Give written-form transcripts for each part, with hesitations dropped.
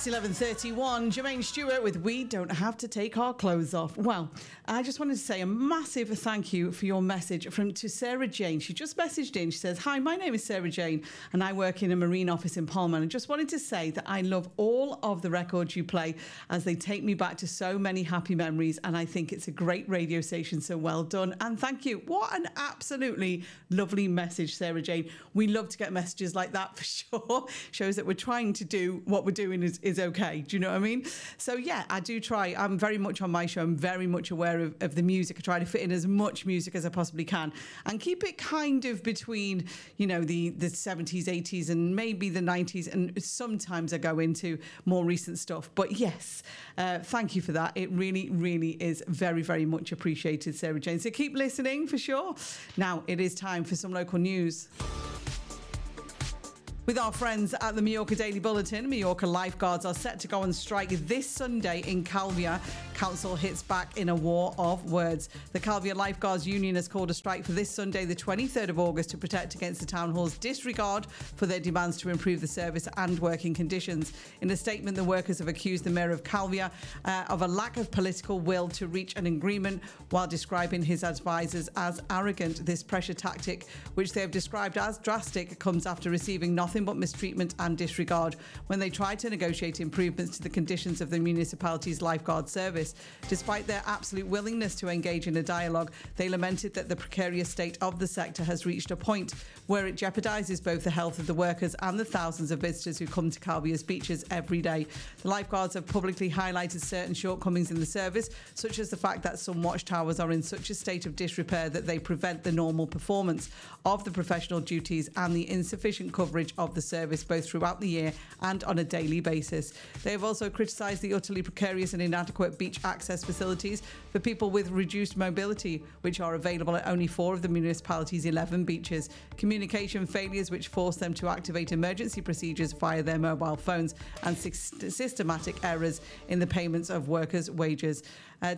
It's 11:31. Jermaine Stewart with We Don't Have to Take Our Clothes Off. Well, I just wanted to say a massive thank you for your message to Sarah Jane. She just messaged in. She says, "Hi, my name is Sarah Jane and I work in a marine office in Palma. And I just wanted to say that I love all of the records you play as they take me back to so many happy memories. And I think it's a great radio station. So well done. And thank you." What an absolutely lovely message, Sarah Jane. We love to get messages like that for sure. Shows that we're trying to do what we're doing is okay. Do you know what I mean? So yeah, I do try. I'm very much on my show. I'm very much aware of the music. I try to fit in as much music as I possibly can and keep it kind of between, you know, the 70s, 80s and maybe the 90s. And sometimes I go into more recent stuff. But yes, thank you for that. It really, really is very, very much appreciated, Sarah Jane. So keep listening for sure. Now it is time for some local news. With our friends at the Mallorca Daily Bulletin, Mallorca lifeguards are set to go on strike this Sunday in Calvia. Council hits back in a war of words. The Calvia Lifeguards Union has called a strike for this Sunday, the 23rd of August, to protect against the Town Hall's disregard for their demands to improve the service and working conditions. In a statement, the workers have accused the Mayor of Calvia of a lack of political will to reach an agreement while describing his advisors as arrogant. This pressure tactic, which they have described as drastic, comes after receiving nothing but mistreatment and disregard when they tried to negotiate improvements to the conditions of the municipality's lifeguard service. Despite their absolute willingness to engage in a dialogue, they lamented that the precarious state of the sector has reached a point where it jeopardises both the health of the workers and the thousands of visitors who come to Calvia's beaches every day. The lifeguards have publicly highlighted certain shortcomings in the service, such as the fact that some watchtowers are in such a state of disrepair that they prevent the normal performance of the professional duties and the insufficient coverage of the service both throughout the year and on a daily basis. They have also criticised the utterly precarious and inadequate beach access facilities for people with reduced mobility, which are available at only 4 of the municipality's 11 beaches, communication failures which force them to activate emergency procedures via their mobile phones, and systematic errors in the payments of workers' wages. The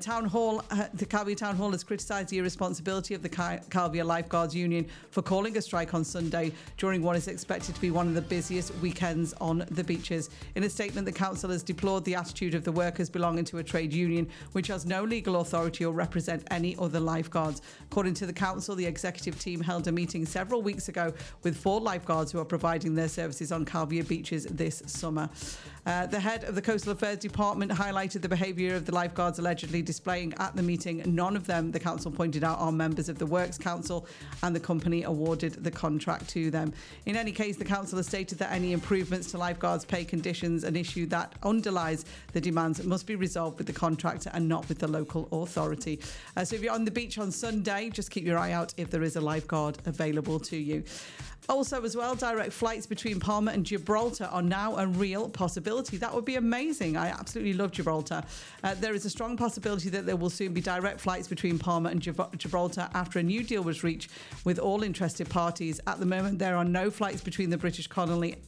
Calvia Town Hall has criticised the irresponsibility of the Calvia Lifeguards Union for calling a strike on Sunday during what is expected to be one of the busiest weekends on the beaches. In a statement, the council has deplored the attitude of the workers belonging to a trade union which has no legal authority or represent any other lifeguards. According to the council, the executive team held a meeting several weeks ago with 4 lifeguards who are providing their services on Calvia beaches this summer. The head of the Coastal Affairs Department highlighted the behaviour of the lifeguards allegedly displaying at the meeting. None of them, the council pointed out, are members of the Works Council, and the company awarded the contract to them. In any case, the council has stated that any improvements to lifeguards' pay conditions, an issue that underlies the demands, must be resolved with the contractor and not with the local authority. So if you're on the beach on Sunday, just keep your eye out if there is a lifeguard available to you. Also, as well, direct flights between Palma and Gibraltar are now a real possibility. That would be amazing. I absolutely love Gibraltar. There is a strong possibility that there will soon be direct flights between Palma and Gibraltar after a new deal was reached with all interested parties. At the moment, there are no flights between the British colony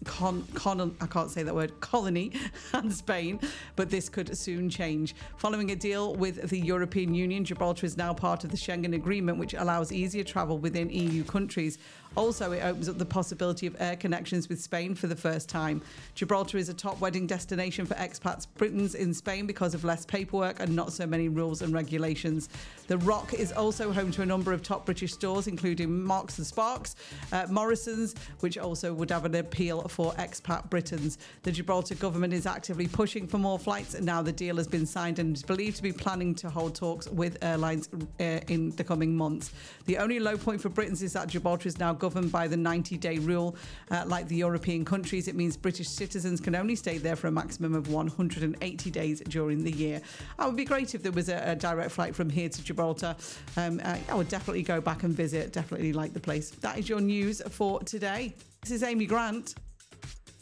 and Spain, but this could soon change. Following a deal with the European Union, Gibraltar is now part of the Schengen Agreement, which allows easier travel within EU countries. Also, it opens up the possibility of air connections with Spain for the first time. Gibraltar is a top wedding destination for expats Britons in Spain because of less paperwork and not so many rules and regulations. The Rock is also home to a number of top British stores, including Marks and Sparks, Morrison's, which also would have an appeal for expat Britons. The Gibraltar government is actively pushing for more flights, and now the deal has been signed and is believed to be planning to hold talks with airlines in the coming months. The only low point for Britons is that Gibraltar is now governed by the 90-day rule. Like the European countries, it means British citizens can only stay there for a maximum of 180 days during the year. It would be great if there was a direct flight from here to Gibraltar. I would definitely go back and visit. Definitely like the place. That is your news for today. This is Amy Grant.